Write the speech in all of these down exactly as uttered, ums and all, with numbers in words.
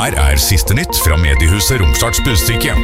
Her er siste nytt fra mediehuset Romsdals Budstikke.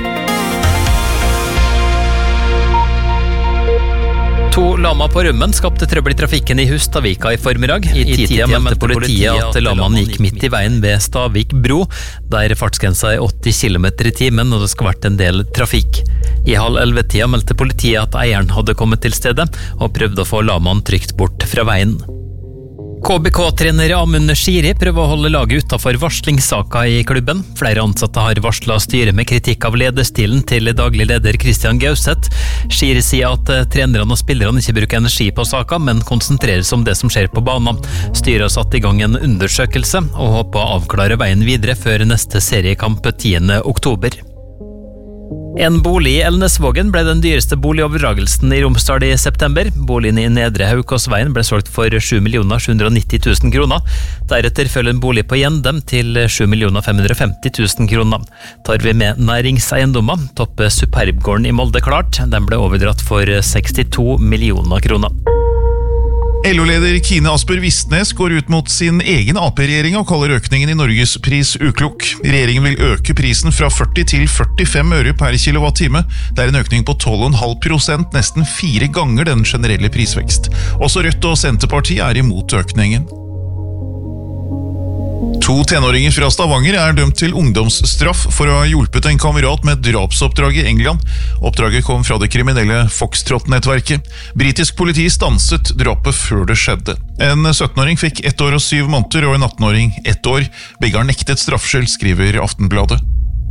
To lama på rømmen skapte trøbbel i trafikken i Hustadvika i formiddag. I titida meldte politiet at lamaen gikk midt i veien ved Stavik bro, der fartsgrensa er åtti kilometer i timen og det skal vært en del trafikk. I halv elleve-tida meldte politiet at eieren hadde kommet til stedet og prøvde å få lamaen trygt bort fra veien. K B K-trener Amund Shiri prøver å holde laget utenfor varslingssaka i klubben. Flere ansatte har varslet styret med kritikk av lederstilen til daglig leder Christian Gauseth. Shiri sier at trenerne og spillerne ikke bruker energi på saka, men konsentreres om det som skjer på banen. Styret har satt i gang en undersøkelse og håper å avklare veien videre før neste seriekamp tiende oktober. En bolig i Elnesvågen ble den dyreste boligoverdragelsen i Romsdal i september. Boligen i Nedre Haukåsveien ble solgt for sju millioner sju hundre og nitti tusen kroner. Deretter følger en bolig på Gjendem til sju millioner fem hundre og femti tusen kroner. Tar vi med næringseiendommer, topper Superbgården i Molde klart. Den ble overdratt for sekstito millioner kroner. L O-leder Kine Asper Vistnes går ut mot sin egen A P-regjering og kaller økningen i Norges pris uklok. Regjeringen vil øke prisen fra førti til førtifem øre per kilowattime. Det er en økning på tolv komma fem prosent, nesten fire ganger den generelle prisvekst. Også Rødt og Senterpartiet er imot økningen. To tenåringer fra Stavanger er dømt til ungdomsstraff for å ha hjulpet en kamerat med drapsoppdrag i England. Oppdraget kom fra det kriminelle Foxtrot-nettverket. Britisk politi stanset drapet før det skjedde. En syttenåring fikk ett år og syv måneder, og en attenåring ett år. Begge har nektet straffskyld, skriver Aftenbladet.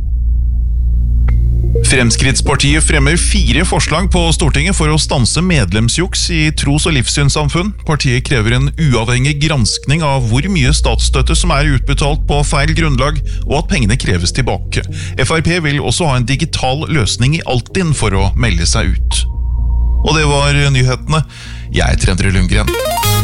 Fremskrittspartiet fremmer fire forslag på Stortinget for å stanse medlemsjuks i tros- og livssynssamfunn. Partiet krever en uavhengig granskning av hvor mye statsstøtte som er utbetalt på feil grunnlag, og at pengene kreves tilbake. F R P vil også ha en digital løsning i Altinn for å melde seg ut. Og det var nyhetene. Jeg heter Endre Lundgren.